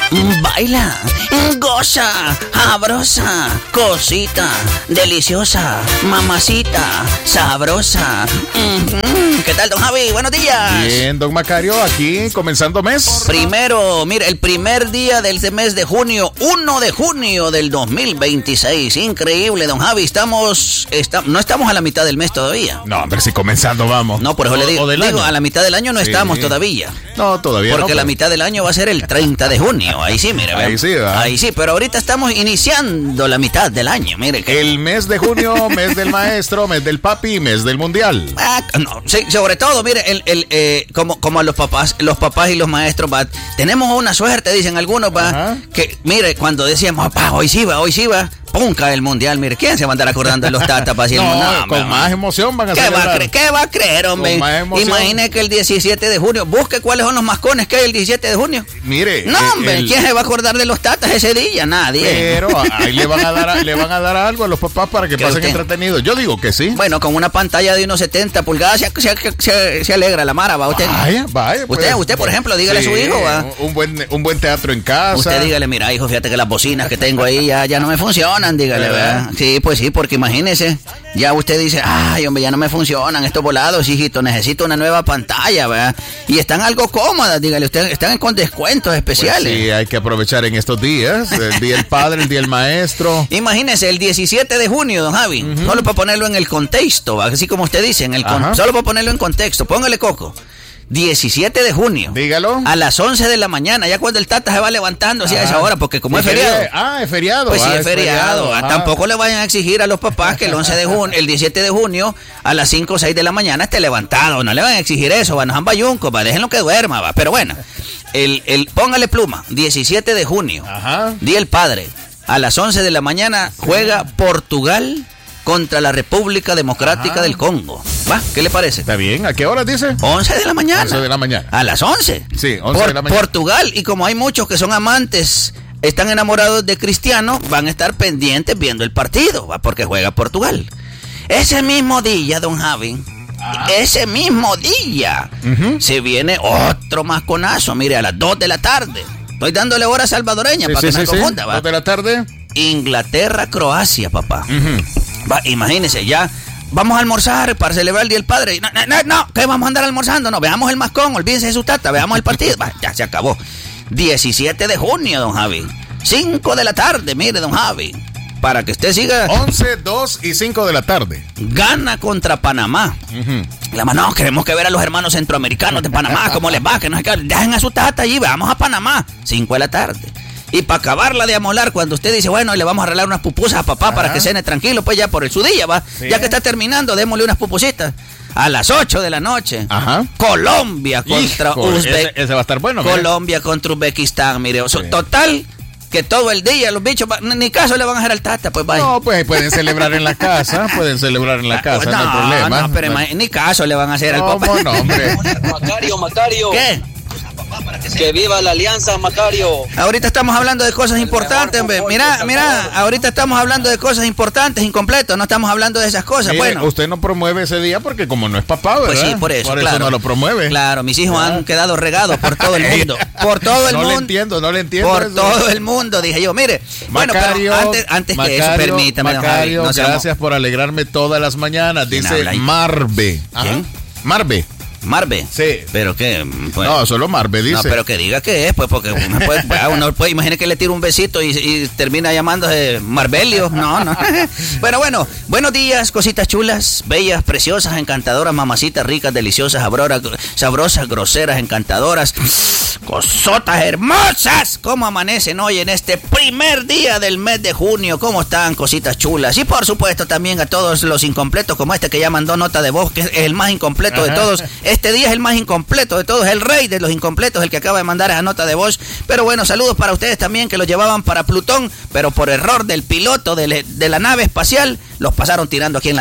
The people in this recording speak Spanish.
Baila, goza, sabrosa, cosita, deliciosa, mamacita, sabrosa. ¿Qué tal, don Javi? Buenos días. Bien, don Macario, aquí comenzando mes. Primero, mire, el primer día del mes de junio, 1 de junio del 2026. Increíble, don Javi. No estamos a la mitad del mes todavía. No, hombre, si comenzando vamos. No, por eso le digo, a la mitad del año no estamos todavía. No, todavía no. Porque la mitad del año va a ser el 30 de junio. Ahí sí, mire. Ahí sí, ¿verdad? Ahí sí, pero ahorita estamos iniciando la mitad del año, mire. El mes de junio, mes del maestro, mes del papi, mes del mundial. No, sí, sobre todo, mire, como a los papás y los maestros, tenemos una suerte, dicen algunos, que, mire, cuando decíamos, papá, hoy sí va, punca el mundial, mire, ¿quién se va a andar acordando de los tatas para decir con más emoción van a celebrar? ¿Qué va a creer, hombre? Imagine que el 17 de junio, busque cuáles son los mascones que hay el 17 de junio. Mire. No, hombre, ¿quién se va a acordar de los tatas ese día? Nadie. Pero ahí le van a dar algo a los papás para que pasen entretenidos. Yo digo que sí. Bueno, con una pantalla de unos 70 pulgadas se alegra la mara, ¿va? Vaya. Usted, por ejemplo, dígale a su hijo, ¿va? Un buen teatro en casa. Usted dígale, mira, hijo, fíjate que las bocinas que tengo ahí ya no me funcionan, dígale, ¿verdad? Sí, pues sí, porque imagínese, ya usted dice, ay, hombre, ya no me funcionan estos volados, hijito, necesito una nueva pantalla, ¿verdad? Y están algo cómodas, dígale, usted, están con descuentos especiales. Pues sí, hay que aprovechar en estos días, el día del padre, el día del maestro. Imagínese, el 17 de junio, don Javi, solo para ponerlo en el contexto, así como usted dice, solo para ponerlo en contexto, póngale coco. 17 de junio. Dígalo. A las 11 de la mañana, ya cuando el tata se va levantando así a esa hora, porque como es feriado. Es feriado. Pues sí, es feriado. Tampoco le vayan a exigir a los papás que el 17 de junio, a las 5 o 6 de la mañana esté levantado. No le van a exigir eso, no sean bayuncos, déjenlo que duerma, va. Pero bueno, póngale pluma, 17 de junio, Día del Padre. A las 11 de la mañana juega Portugal contra la República Democrática del Congo. ¿Va? ¿Qué le parece? Está bien. ¿A qué hora dice? 11 de la mañana. 11 de la mañana. A las 11. Sí, 11 de la mañana. Portugal, y como hay muchos que son amantes, están enamorados de Cristiano, van a estar pendientes viendo el partido, ¿va? Porque juega Portugal. Ese mismo día, don Javi, ese mismo día, se viene otro masconazo, mire, a las 2 de la tarde. Estoy dándole hora salvadoreña para que no se confunda, ¿va? 2 de la tarde. Inglaterra-Croacia, papá. Va, imagínese, ya vamos a almorzar para celebrar el Día del Padre. No, ¿qué vamos a andar almorzando? No, veamos el mascón, olvídense de su tata, veamos el partido. Va, ya se acabó. 17 de junio, don Javi. 5 de la tarde, mire, don Javi. Para que usted siga. 11, 2 y 5 de la tarde. Gana contra Panamá. No, queremos que ver a los hermanos centroamericanos de Panamá, cómo les va, que no se queden. Dejen a su tata allí, vamos a Panamá. 5 de la tarde. Y para acabarla de amolar, cuando usted dice, bueno, le vamos a arreglar unas pupusas a papá para que cene tranquilo, pues ya por su día, va. Sí. Ya que está terminando, démosle unas pupusitas. A las 8 de la noche, Colombia contra Uzbekistán. Ese va a estar bueno. Colombia contra Uzbekistán, mire. Total, que todo el día los bichos, ni caso le van a hacer al tata, pues vaya. No, pues pueden celebrar en la casa, no hay problema. No, pero ni caso le van a hacer al papá. No, hombre. Macario. ¿Qué? Que viva la alianza, Macario. Ahorita estamos hablando de cosas importantes, hombre. Mira, ahorita estamos hablando de cosas importantes, incompletos, no estamos hablando de esas cosas. Mire, bueno, usted no promueve ese día porque como no es papá, ¿verdad? Pues sí, por eso claro. No lo promueve. Claro, mis hijos han quedado regados por todo el mundo. Por todo el mundo. No le entiendo. Por todo el mundo, dije yo. Mire, Macario, bueno, pero antes que eso, permítame, Macario, don Javi, gracias por alegrarme todas las mañanas. Dice Marve. ¿Quién? Marve. Sí. ¿Pero qué? Pues, no, solo Marve dice. No, pero que diga qué es, pues, porque uno puede imaginar que le tira un besito y termina llamándose Marbelio. No. Pero bueno, buenos días, cositas chulas, bellas, preciosas, encantadoras, mamacitas ricas, deliciosas, sabrosas, groseras, encantadoras, cosotas hermosas. ¿Cómo amanecen hoy en este primer día del mes de junio? ¿Cómo están, cositas chulas? Y por supuesto también a todos los incompletos como este que ya mandó nota de voz, que es el más incompleto de todos. Este día es el más incompleto de todos, el rey de los incompletos, el que acaba de mandar esa nota de voz. Pero bueno, saludos para ustedes también que los llevaban para Plutón, pero por error del piloto de la nave espacial, los pasaron tirando aquí en la